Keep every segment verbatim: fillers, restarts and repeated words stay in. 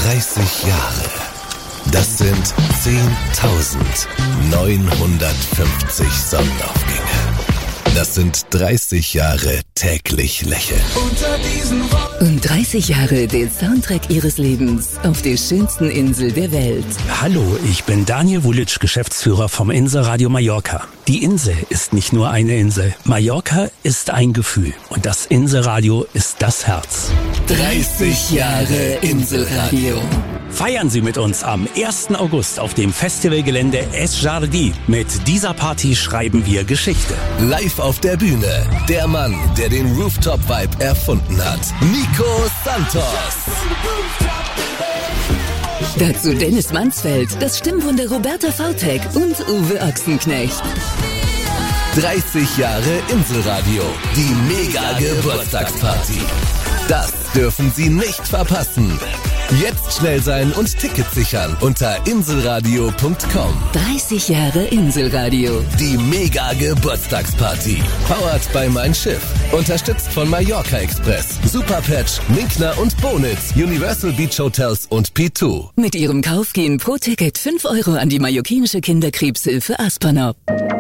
dreißig Jahre. Das sind zehntausendneunhundertfünfzig Sonnenaufgänge. Das sind dreißig Jahre täglich lächeln. Unter diesen Und dreißig Jahre den Soundtrack ihres Lebens auf der schönsten Insel der Welt. Hallo, ich bin Daniel Vulic, Geschäftsführer vom Inselradio Mallorca. Die Insel ist nicht nur eine Insel. Mallorca ist ein Gefühl. Und das Inselradio ist das Herz. dreißig Jahre Inselradio. Feiern Sie mit uns am ersten August auf dem Festivalgelände Es Jardí. Mit dieser Party schreiben wir Geschichte. Live auf der Bühne, der Mann, der den Rooftop-Vibe erfunden hat. Nico Santos. Dazu Dennis Mansfeld, das Stimmwunder Roberta Vautek und Uwe Ochsenknecht. dreißig Jahre Inselradio. Die Mega-Geburtstagsparty. Das dürfen Sie nicht verpassen. Jetzt schnell sein und Tickets sichern unter inselradio punkt com. dreißig Jahre Inselradio. Die Mega-Geburtstagsparty. Powered by Mein Schiff. Unterstützt von Mallorca Express, Superpatch, Minkner und Bonitz, Universal Beach Hotels und P zwei. Mit ihrem Kauf gehen pro Ticket fünf Euro an die mallorquinische Kinderkrebshilfe Aspernop.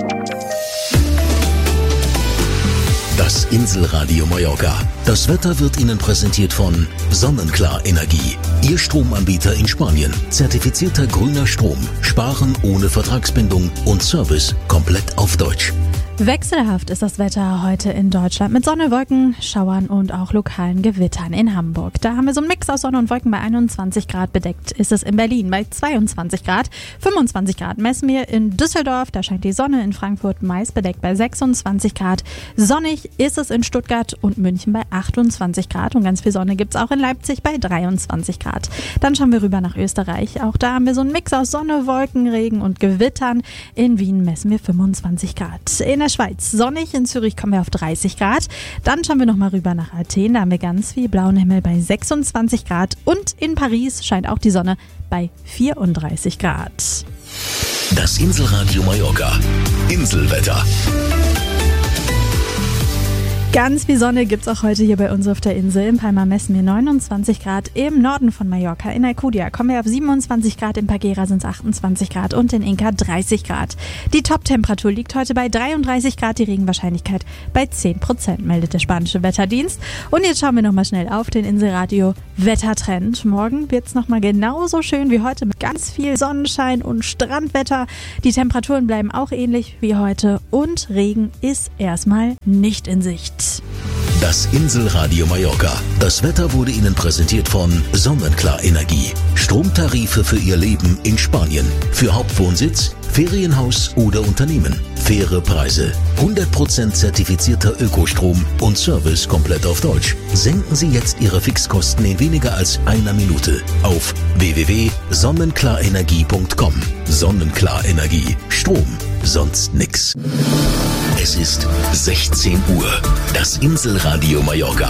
Das Inselradio Mallorca. Das Wetter wird Ihnen präsentiert von Sonnenklar Energie. Ihr Stromanbieter in Spanien. Zertifizierter grüner Strom. Sparen ohne Vertragsbindung und Service komplett auf Deutsch. Wechselhaft ist das Wetter heute in Deutschland mit Sonne, Wolken, Schauern und auch lokalen Gewittern in Hamburg. Da haben wir so einen Mix aus Sonne und Wolken. Bei einundzwanzig Grad bedeckt ist es in Berlin, bei zweiundzwanzig Grad, fünfundzwanzig Grad messen wir in Düsseldorf, da scheint die Sonne, in Frankfurt meist bedeckt bei sechsundzwanzig Grad. Sonnig ist es in Stuttgart und München bei achtundzwanzig Grad und ganz viel Sonne gibt es auch in Leipzig bei dreiundzwanzig Grad. Dann schauen wir rüber nach Österreich. Auch da haben wir so einen Mix aus Sonne, Wolken, Regen und Gewittern. In Wien messen wir fünfundzwanzig Grad. In der Schweiz sonnig, in Zürich kommen wir auf dreißig Grad. Dann schauen wir nochmal rüber nach Athen, da haben wir ganz viel blauen Himmel bei sechsundzwanzig Grad und in Paris scheint auch die Sonne bei vierunddreißig Grad. Das Inselradio Mallorca. Inselwetter. Ganz viel Sonne gibt's auch heute hier bei uns auf der Insel. In Palma messen wir neunundzwanzig Grad. Im Norden von Mallorca, in Alcudia, kommen wir auf siebenundzwanzig Grad. In Pagera sind es achtundzwanzig Grad und in Inca dreißig Grad. Die Top-Temperatur liegt heute bei dreiunddreißig Grad. Die Regenwahrscheinlichkeit bei zehn Prozent, meldet der spanische Wetterdienst. Und jetzt schauen wir nochmal schnell auf den Inselradio Wettertrend. Morgen wird's nochmal genauso schön wie heute mit ganz viel Sonnenschein und Strandwetter. Die Temperaturen bleiben auch ähnlich wie heute und Regen ist erstmal nicht in Sicht. Das Inselradio Mallorca. Das Wetter wurde Ihnen präsentiert von Sonnenklar Energie. Stromtarife für Ihr Leben in Spanien. Für Hauptwohnsitz, Ferienhaus oder Unternehmen. Faire Preise. hundert Prozent zertifizierter Ökostrom und Service komplett auf Deutsch. Senken Sie jetzt Ihre Fixkosten in weniger als einer Minute auf w w w punkt sonnenklarenergie punkt com. Sonnenklar Energie. Strom. Sonst nix. Es ist sechzehn Uhr. Das Inselradio Mallorca.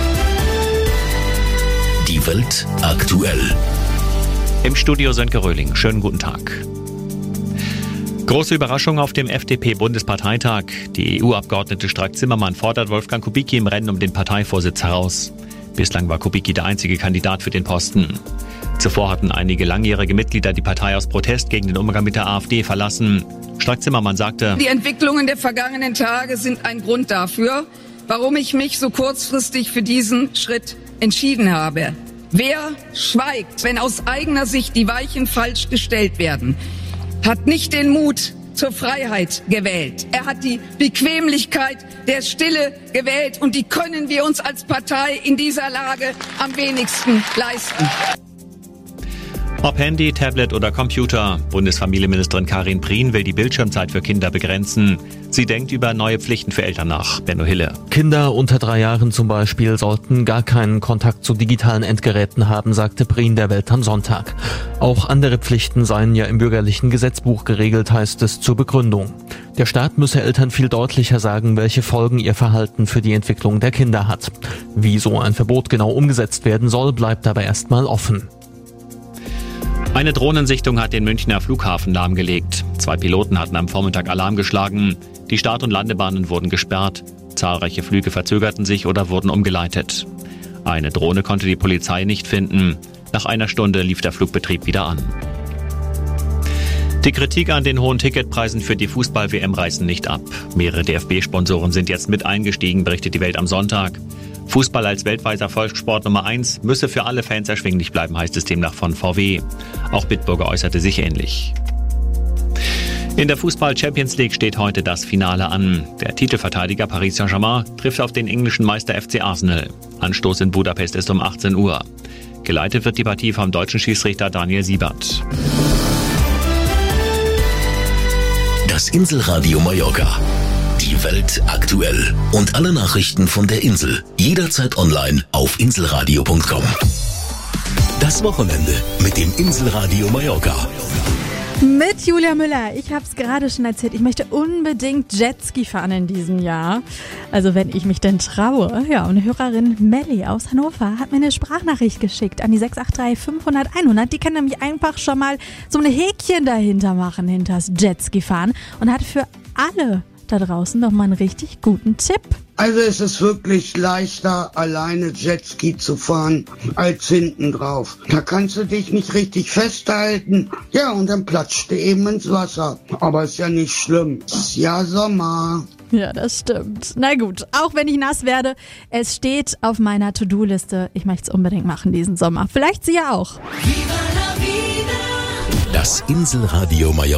Die Welt aktuell. Im Studio Sönke Röhling. Schönen guten Tag. Große Überraschung auf dem F D P-Bundesparteitag. Die E U-Abgeordnete Strack-Zimmermann fordert Wolfgang Kubicki im Rennen um den Parteivorsitz heraus. Bislang war Kubicki der einzige Kandidat für den Posten. Zuvor hatten einige langjährige Mitglieder die Partei aus Protest gegen den Umgang mit der AfD verlassen. Strack-Zimmermann sagte: Die Entwicklungen der vergangenen Tage sind ein Grund dafür, warum ich mich so kurzfristig für diesen Schritt entschieden habe. Wer schweigt, wenn aus eigener Sicht die Weichen falsch gestellt werden, hat nicht den Mut zur Freiheit gewählt. Er hat die Bequemlichkeit der Stille gewählt und die können wir uns als Partei in dieser Lage am wenigsten leisten. Ob Handy, Tablet oder Computer, Bundesfamilienministerin Karin Prien will die Bildschirmzeit für Kinder begrenzen. Sie denkt über neue Pflichten für Eltern nach. Benno Hille. Kinder unter drei Jahren zum Beispiel sollten gar keinen Kontakt zu digitalen Endgeräten haben, sagte Prien der Welt am Sonntag. Auch andere Pflichten seien ja im bürgerlichen Gesetzbuch geregelt, heißt es zur Begründung. Der Staat müsse Eltern viel deutlicher sagen, welche Folgen ihr Verhalten für die Entwicklung der Kinder hat. Wie so ein Verbot genau umgesetzt werden soll, bleibt aber erstmal offen. Eine Drohnensichtung hat den Münchner Flughafen lahmgelegt. Zwei Piloten hatten am Vormittag Alarm geschlagen. Die Start- und Landebahnen wurden gesperrt. Zahlreiche Flüge verzögerten sich oder wurden umgeleitet. Eine Drohne konnte die Polizei nicht finden. Nach einer Stunde lief der Flugbetrieb wieder an. Die Kritik an den hohen Ticketpreisen für die Fußball-W M reißen nicht ab. Mehrere D F B-Sponsoren sind jetzt mit eingestiegen, berichtet die Welt am Sonntag. Fußball als weltweiter Volkssport Nummer eins müsse für alle Fans erschwinglich bleiben, heißt es demnach von V W. Auch Bitburger äußerte sich ähnlich. In der Fußball-Champions League steht heute das Finale an. Der Titelverteidiger Paris Saint-Germain trifft auf den englischen Meister F C Arsenal. Anstoß in Budapest ist um achtzehn Uhr. Geleitet wird die Partie vom deutschen Schiedsrichter Daniel Siebert. Das Inselradio Mallorca. Die Welt aktuell. Und alle Nachrichten von der Insel. Jederzeit online auf inselradio punkt com. Das Wochenende mit dem Inselradio Mallorca. Mit Julia Müller. Ich habe es gerade schon erzählt. Ich möchte unbedingt Jetski fahren in diesem Jahr. Also wenn ich mich denn traue. Ja, und Hörerin Melli aus Hannover hat mir eine Sprachnachricht geschickt an die sechs acht drei fünfhundert einhundert. Die kann nämlich einfach schon mal so ein Häkchen dahinter machen, hinters Jetski fahren. Und hat für alle da draußen noch mal einen richtig guten Tipp. Also es ist wirklich leichter, alleine Jetski zu fahren, als hinten drauf. Da kannst du dich nicht richtig festhalten. Ja, und dann platscht du eben ins Wasser. Aber ist ja nicht schlimm. Es ist ja Sommer. Ja, das stimmt. Na gut, auch wenn ich nass werde, es steht auf meiner To-Do-Liste. Ich möchte es unbedingt machen diesen Sommer. Vielleicht Sie ja auch. Das Inselradio Mallorca.